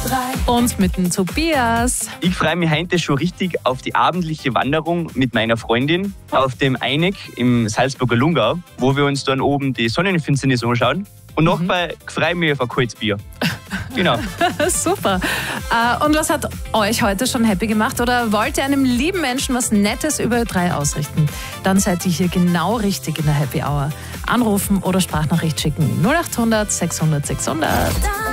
Und mit dem Tobias. Ich freue mich heute schon richtig auf die abendliche Wanderung mit meiner Freundin auf dem Eineck im Salzburger Lungau, wo wir uns dann oben die Sonnenfinsternis anschauen. Und nachher freue ich mich auf ein kaltes Bier. Genau. Super. Und was hat euch heute schon happy gemacht? Oder wollt ihr einem lieben Menschen was Nettes über Ö3 ausrichten? Dann seid ihr hier genau richtig in der Happy Hour. Anrufen oder Sprachnachricht schicken. 0800 600 600.